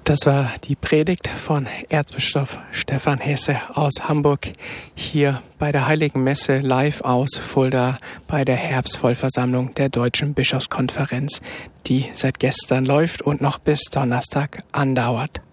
Das war die Predigt von Erzbischof Stefan Hesse aus Hamburg hier bei der Heiligen Messe live aus Fulda bei der Herbstvollversammlung der Deutschen Bischofskonferenz, die seit gestern läuft und noch bis Donnerstag andauert.